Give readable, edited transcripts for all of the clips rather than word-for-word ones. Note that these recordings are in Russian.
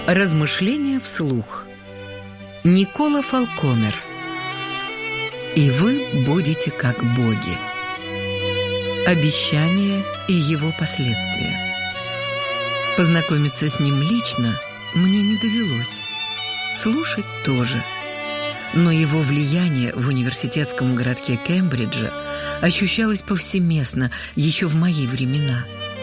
Размышления вслух. Никола Фалконер. И вы будете как боги. Обещание и его последствия. Познакомиться с ним лично мне не довелось. Слушать тоже. Но его влияние в университетском городке Кембриджа ощущалось повсеместно еще в мои времена.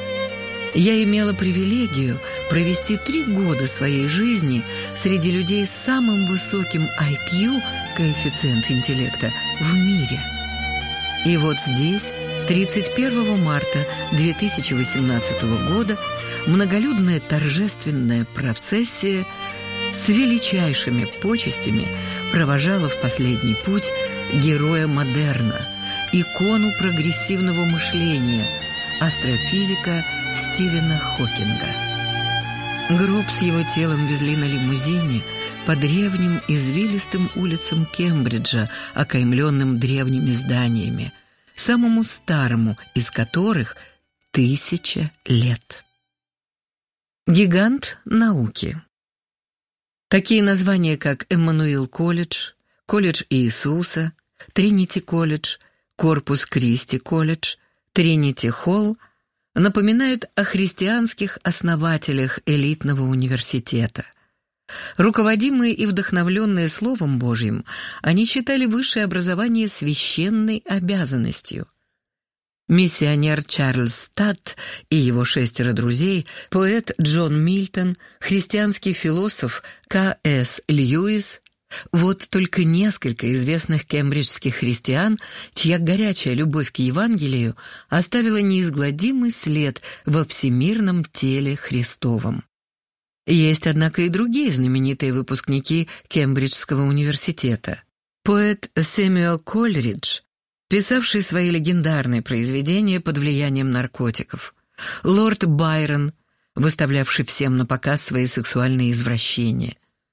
Я имела привилегию провести 3 года своей жизни среди людей с самым высоким IQ, коэффициент интеллекта, в мире. И вот здесь, 31 марта 2018 года, многолюдная торжественная процессия с величайшими почестями провожала в последний путь героя модерна, икону прогрессивного мышления, астрофизика Стивена Хокинга. Гроб с его телом везли на лимузине по древним извилистым улицам Кембриджа, окаймленным древними зданиями, самому старому из которых 1000 лет. Гигант науки. Такие названия, как Эммануил колледж, колледж Иисуса, Тринити колледж, Корпус Кристи колледж, Тринити Холл, напоминают о христианских основателях элитного университета. Руководимые и вдохновленные Словом Божьим, они считали высшее образование священной обязанностью. Миссионер Чарльз Статт и его 6 друзей, поэт Джон Мильтон, христианский философ К.С. Льюис — вот только несколько известных кембриджских христиан, чья горячая любовь к Евангелию оставила неизгладимый след во всемирном теле Христовом. Есть, однако, и другие знаменитые выпускники Кембриджского университета. Поэт Сэмюэл Колридж, писавший свои легендарные произведения под влиянием наркотиков. Лорд Байрон, выставлявший всем на показ свои сексуальные извращения.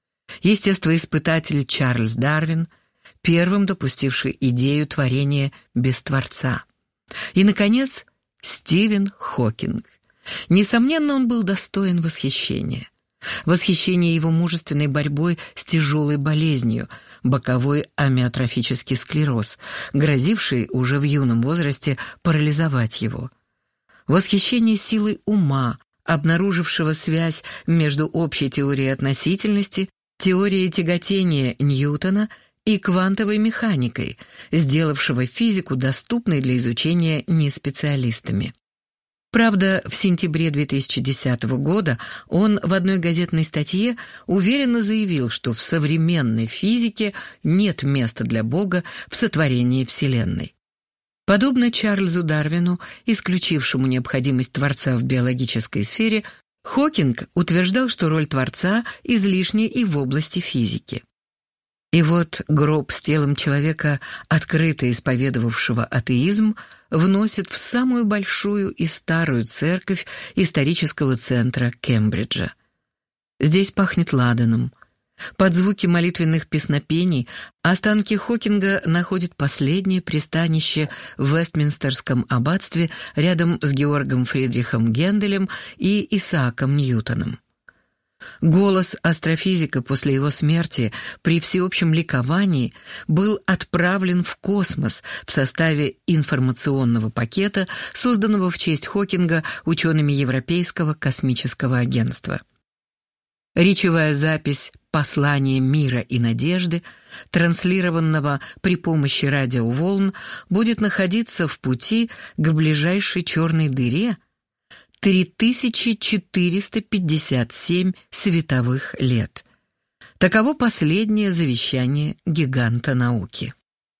Естествоиспытатель Чарльз Дарвин, первым допустивший идею творения без Творца. И, наконец, Стивен Хокинг. Несомненно, он был достоин восхищения. Восхищение его мужественной борьбой с тяжелой болезнью, боковой амиотрофический склероз, грозивший уже в юном возрасте парализовать его. Восхищение силой ума, обнаружившего связь между общей теорией относительности, теорией тяготения Ньютона и квантовой механикой, сделавшего физику доступной для изучения неспециалистами. Правда, в сентябре 2010 года он в одной газетной статье уверенно заявил, что в современной физике нет места для Бога в сотворении Вселенной. Подобно Чарльзу Дарвину, исключившему необходимость Творца в биологической сфере, Хокинг утверждал, что роль Творца излишняя и в области физики. И вот гроб с телом человека, открыто исповедовавшего атеизм, вносит в самую большую и старую церковь исторического центра Кембриджа. Здесь пахнет ладаном. Под звуки молитвенных песнопений останки Хокинга находят последнее пристанище в Вестминстерском аббатстве рядом с Георгом Фридрихом Генделем и Исааком Ньютоном. Голос астрофизика после его смерти при всеобщем ликовании был отправлен в космос в составе информационного пакета, созданного в честь Хокинга учеными Европейского космического агентства. Речевая запись «Послание мира и надежды», транслированного при помощи радиоволн, будет находиться в пути к ближайшей черной дыре 3457 световых лет. Таково последнее завещание гиганта науки.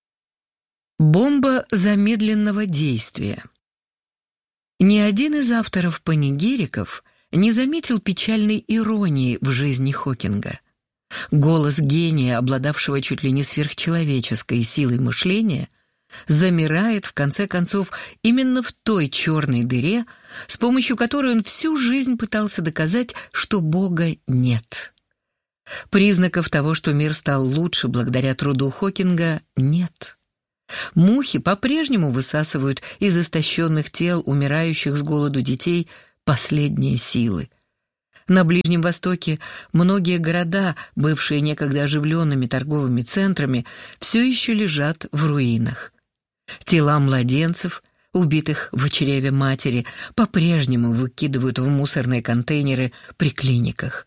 Бомба замедленного действия. Ни один из авторов панигириков не заметил печальной иронии в жизни Хокинга. Голос гения, обладавшего чуть ли не сверхчеловеческой силой мышления, замирает, в конце концов, именно в той черной дыре, с помощью которой он всю жизнь пытался доказать, что Бога нет. Признаков того, что мир стал лучше благодаря труду Хокинга, нет. Мухи по-прежнему высасывают из истощенных тел умирающих с голоду детей последние силы. На Ближнем Востоке многие города, бывшие некогда оживленными торговыми центрами, все еще лежат в руинах. Тела младенцев, убитых в чреве матери, по-прежнему выкидывают в мусорные контейнеры при клиниках.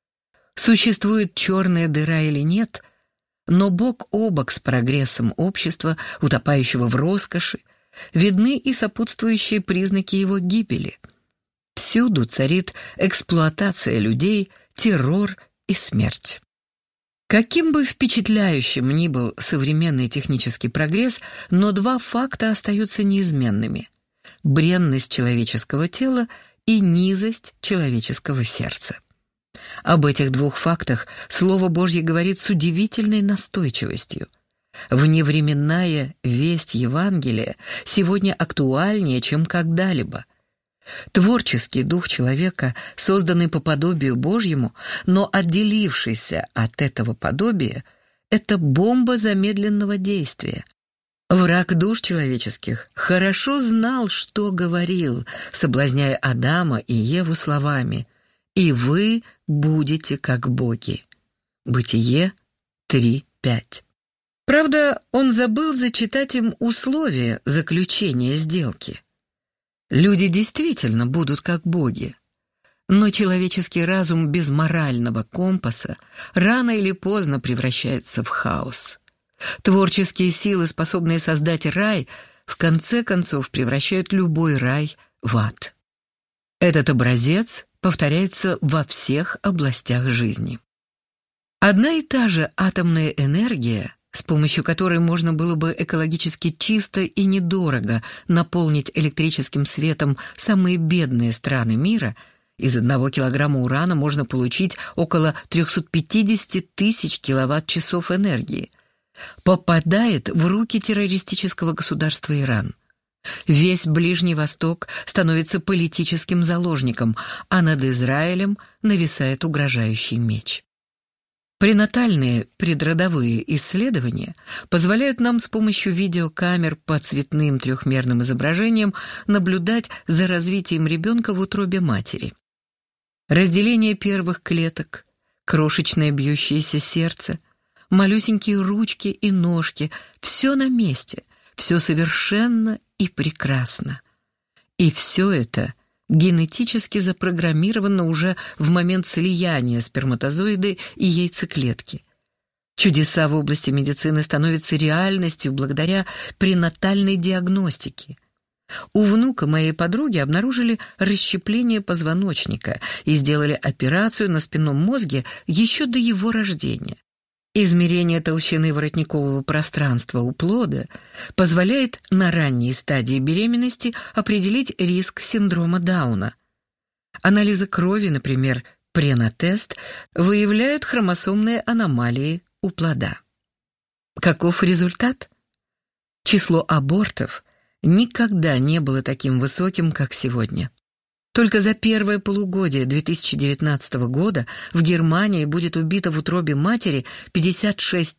Существует черная дыра или нет, но бок о бок с прогрессом общества, утопающего в роскоши, видны и сопутствующие признаки его гибели. Всюду царит эксплуатация людей, террор и смерть. Каким бы впечатляющим ни был современный технический прогресс, но два факта остаются неизменными: бренность человеческого тела и низость человеческого сердца. Об этих двух фактах Слово Божье говорит с удивительной настойчивостью. Вневременная весть Евангелия сегодня актуальнее, чем когда-либо. Творческий дух человека, созданный по подобию Божьему, но отделившийся от этого подобия, это бомба замедленного действия. Враг душ человеческих хорошо знал, что говорил, соблазняя Адама и Еву словами: «И вы будете как боги». Бытие 3:5. Правда, он забыл зачитать им условия заключения сделки. Люди действительно будут как боги, но человеческий разум без морального компаса рано или поздно превращается в хаос. Творческие силы, способные создать рай, в конце концов превращают любой рай в ад. Этот образец повторяется во всех областях жизни. Одна и та же атомная энергия, с помощью которой можно было бы экологически чисто и недорого наполнить электрическим светом самые бедные страны мира, из 1 килограмма урана можно получить около 350 тысяч киловатт-часов энергии, попадает в руки террористического государства Иран. Весь Ближний Восток становится политическим заложником, а над Израилем нависает угрожающий меч. Пренатальные предродовые исследования позволяют нам с помощью видеокамер по цветным трехмерным изображениям наблюдать за развитием ребенка в утробе матери. Разделение первых клеток, крошечное бьющееся сердце, малюсенькие ручки и ножки — все на месте, все совершенно и прекрасно. И все это генетически запрограммировано уже в момент слияния сперматозоида и яйцеклетки. Чудеса в области медицины становятся реальностью благодаря пренатальной диагностике. У внука моей подруги обнаружили расщепление позвоночника и сделали операцию на спинном мозге еще до его рождения. Измерение толщины воротникового пространства у плода позволяет на ранней стадии беременности определить риск синдрома Дауна. Анализы крови, например, пренатест, выявляют хромосомные аномалии у плода. Каков результат? Число абортов никогда не было таким высоким, как сегодня. Только за первое полугодие 2019 года в Германии будет убито в утробе матери 56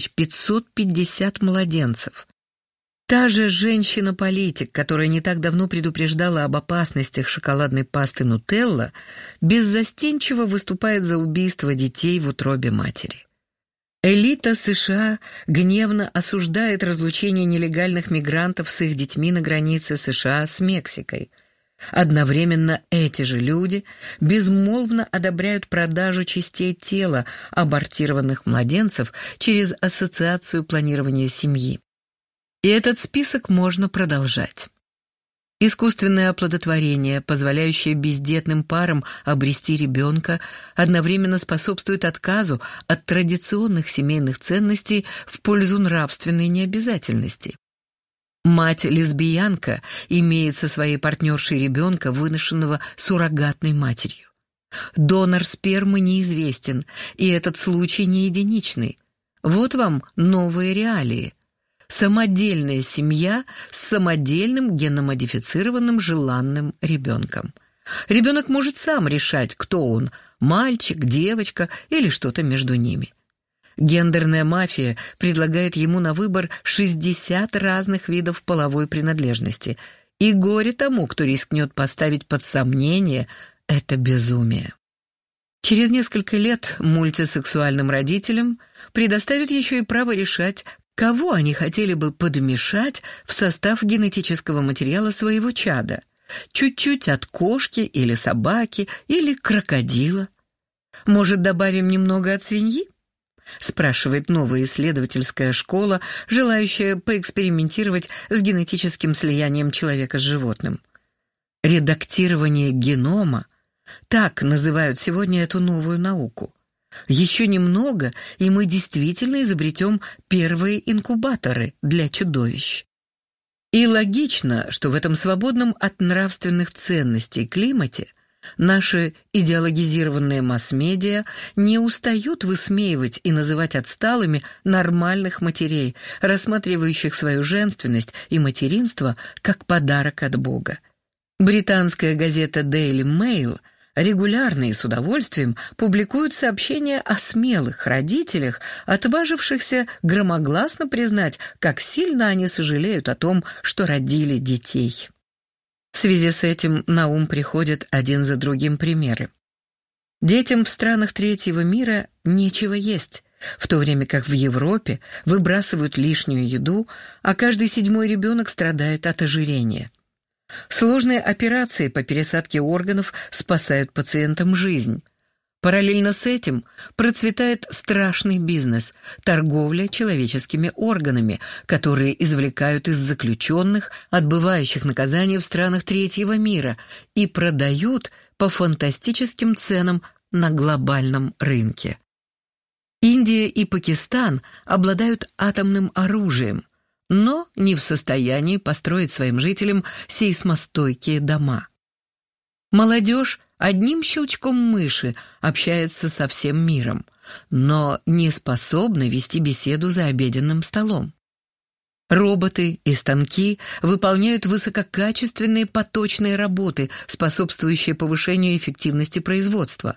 550 младенцев. Та же женщина-политик, которая не так давно предупреждала об опасностях шоколадной пасты «Нутелла», беззастенчиво выступает за убийство детей в утробе матери. Элита США гневно осуждает разлучение нелегальных мигрантов с их детьми на границе США с Мексикой. Одновременно эти же люди безмолвно одобряют продажу частей тела абортированных младенцев через Ассоциацию планирования семьи. И этот список можно продолжать. Искусственное оплодотворение, позволяющее бездетным парам обрести ребенка, одновременно способствует отказу от традиционных семейных ценностей в пользу нравственной необязательности. Мать-лесбиянка имеет со своей партнершей ребенка, выношенного суррогатной матерью. Донор спермы неизвестен, и этот случай не единичный. Вот вам новые реалии. Самодельная семья с самодельным генномодифицированным желанным ребенком. Ребенок может сам решать, кто он – мальчик, девочка или что-то между ними. Гендерная мафия предлагает ему на выбор 60 разных видов половой принадлежности. И горе тому, кто рискнет поставить под сомнение это безумие. Через несколько лет мультисексуальным родителям предоставят еще и право решать, кого они хотели бы подмешать в состав генетического материала своего чада. Чуть-чуть от кошки или собаки или крокодила. Может, добавим немного от свиньи? Спрашивает новая исследовательская школа, желающая поэкспериментировать с генетическим слиянием человека с животным. Редактирование генома — так называют сегодня эту новую науку. Еще немного, и мы действительно изобретем первые инкубаторы для чудовищ. И логично, что в этом свободном от нравственных ценностей климате наши идеологизированные масс-медиа не устают высмеивать и называть отсталыми нормальных матерей, рассматривающих свою женственность и материнство как подарок от Бога. Британская газета Daily Mail регулярно и с удовольствием публикует сообщения о смелых родителях, отважившихся громогласно признать, как сильно они сожалеют о том, что родили детей. В связи с этим на ум приходят один за другим примеры. Детям в странах третьего мира нечего есть, в то время как в Европе выбрасывают лишнюю еду, а каждый 7-й ребенок страдает от ожирения. Сложные операции по пересадке органов спасают пациентам жизнь. Параллельно с этим процветает страшный бизнес – торговля человеческими органами, которые извлекают из заключенных, отбывающих наказание в странах третьего мира, и продают по фантастическим ценам на глобальном рынке. Индия и Пакистан обладают атомным оружием, но не в состоянии построить своим жителям сейсмостойкие дома. Молодежь одним щелчком мыши общается со всем миром, но не способна вести беседу за обеденным столом. Роботы и станки выполняют высококачественные поточные работы, способствующие повышению эффективности производства,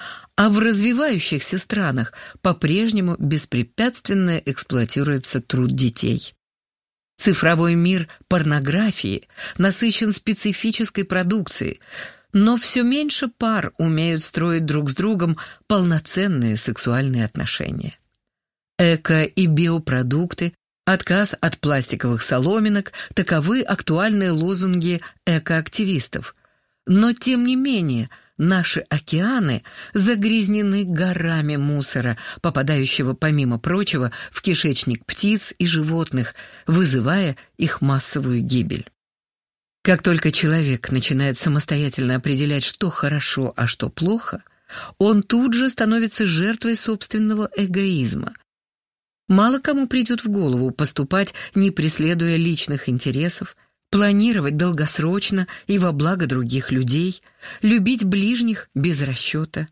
а в развивающихся странах по-прежнему беспрепятственно эксплуатируется труд детей. Цифровой мир порнографии насыщен специфической продукцией, но все меньше пар умеют строить друг с другом полноценные сексуальные отношения. Эко- и биопродукты, отказ от пластиковых соломинок – таковы актуальные лозунги экоактивистов. Но, тем не менее, наши океаны загрязнены горами мусора, попадающего, помимо прочего, в кишечник птиц и животных, вызывая их массовую гибель. Как только человек начинает самостоятельно определять, что хорошо, а что плохо, он тут же становится жертвой собственного эгоизма. Мало кому придет в голову поступать, не преследуя личных интересов, планировать долгосрочно и во благо других людей, любить ближних без расчета.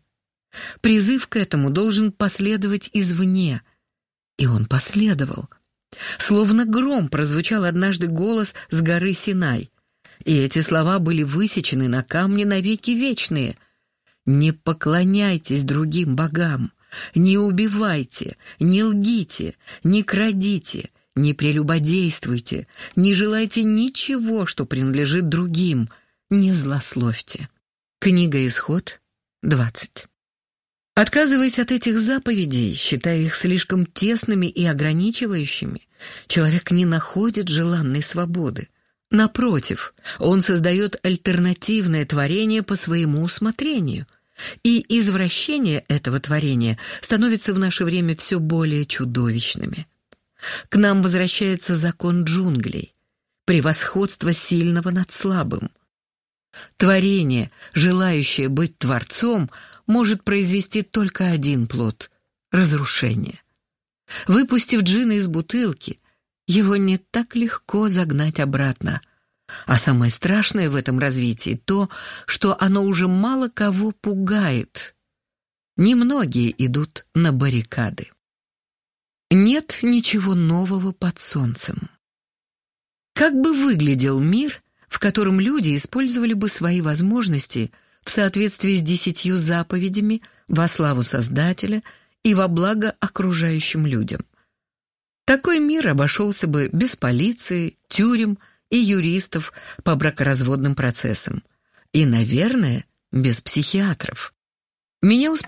Призыв к этому должен последовать извне. И он последовал. Словно гром прозвучал однажды голос с горы Синай. И эти слова были высечены на камне навеки вечные. «Не поклоняйтесь другим богам, не убивайте, не лгите, не крадите, не прелюбодействуйте, не желайте ничего, что принадлежит другим, не злословьте». Книга Исход, 20. Отказываясь от этих заповедей, считая их слишком тесными и ограничивающими, человек не находит желанной свободы. Напротив, он создает альтернативное творение по своему усмотрению, и извращения этого творения становятся в наше время все более чудовищными. К нам возвращается закон джунглей, превосходство сильного над слабым. Творение, желающее быть творцом, может произвести только один плод — разрушение. Выпустив джина из бутылки, его не так легко загнать обратно. А самое страшное в этом развитии то, что оно уже мало кого пугает. Немногие идут на баррикады. Нет ничего нового под солнцем. Как бы выглядел мир, в котором люди использовали бы свои возможности в соответствии с 10 заповедями во славу Создателя и во благо окружающим людям? Такой мир обошелся бы без полиции, тюрем и юристов по бракоразводным процессам. И, наверное, без психиатров. Меня